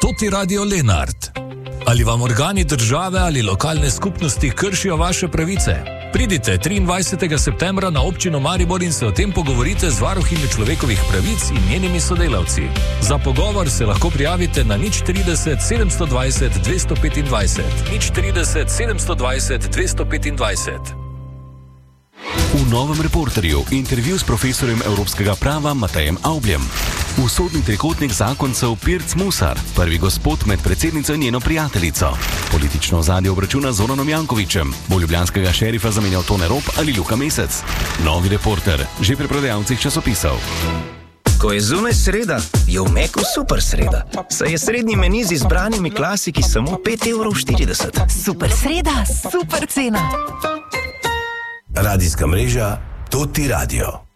Toti Radio Lenart. Ali vam organi države ali lokalne skupnosti kršijo vaše pravice? Pridite 23. septembra na občino Maribor in se o tem pogovorite z varuhinjo človekovih pravic in njenimi sodelavci. Za pogovor se lahko prijavite na 030 720 225. 030 720 225. V Novem Reporterju intervju s profesorjem evropskega prava Matejem Avbljem. V sodni trikotnik zakoncev Pirc Musar, prvi gospod med predsednico in njeno prijateljico. Politično ozadje obračuna z Zoranom Jankovićem, bo ljubljanskega šerifa zamenjal Tone Rop ali Luka Mesec. Novi Reporter, že pri prodajalcih časopisov. Ko je zunaj sreda, je v Meku super sreda. Saj je srednji meni z izbranimi klasiki samo 5,40 €. Super sreda, super cena. Radijska mreža Toti Radio.